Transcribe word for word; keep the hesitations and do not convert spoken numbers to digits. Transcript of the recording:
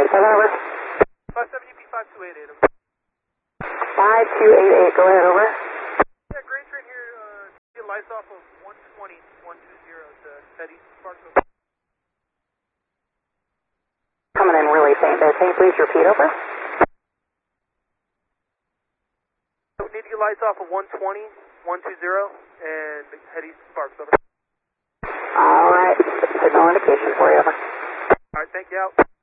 seven, over. five seventy P five two eight eight, over. five two eight eight, go ahead, over. Yeah, Gray Train here, uh, get lights off of one twenty, one twenty to Teddy, Sparksville. Coming in really faint there, can you please repeat, over? So we need to get lights off of one twenty, one twenty, and Teddy, Sparksville. Alright, signal indication for you, over. Alright, thank you, out.